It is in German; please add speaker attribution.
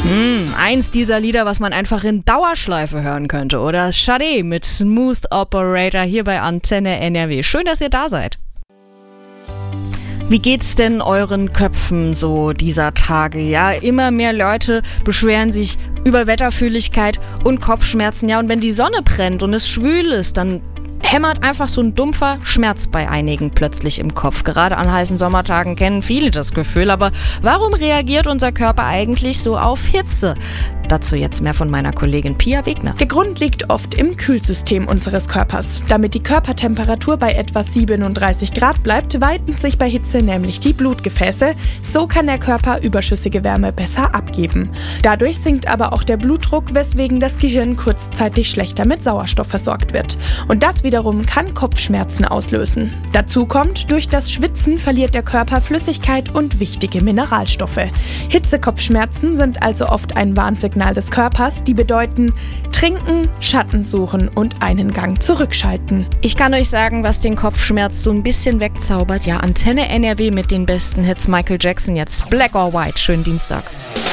Speaker 1: Eins dieser Lieder, was man einfach in Dauerschleife hören könnte, oder? Sade mit Smooth Operator hier bei Antenne NRW. Schön, dass ihr da seid. Wie geht's denn euren Köpfen so dieser Tage? Ja, immer mehr Leute beschweren sich über Wetterfühligkeit und Kopfschmerzen. Ja, und wenn die Sonne brennt und es schwül ist, dann hämmert einfach so ein dumpfer Schmerz bei einigen plötzlich im Kopf. Gerade an heißen Sommertagen kennen viele das Gefühl. Aber warum reagiert unser Körper eigentlich so auf Hitze? Dazu jetzt mehr von meiner Kollegin Pia Wegner.
Speaker 2: Der Grund liegt oft im Kühlsystem unseres Körpers. Damit die Körpertemperatur bei etwa 37 Grad bleibt, weiten sich bei Hitze nämlich die Blutgefäße. So kann der Körper überschüssige Wärme besser abgeben. Dadurch sinkt aber auch der Blutdruck, weswegen das Gehirn kurzzeitig schlechter mit Sauerstoff versorgt wird. Und das wiederum kann Kopfschmerzen auslösen. Dazu kommt, durch das Schwitzen verliert der Körper Flüssigkeit und wichtige Mineralstoffe. Hitzekopfschmerzen sind also oft ein Warnsignal des Körpers, die bedeuten, trinken, Schatten suchen und einen Gang zurückschalten.
Speaker 1: Ich kann euch sagen, was den Kopfschmerz so ein bisschen wegzaubert. Ja, Antenne NRW mit den besten Hits. Michael Jackson jetzt. Black or White. Schönen Dienstag.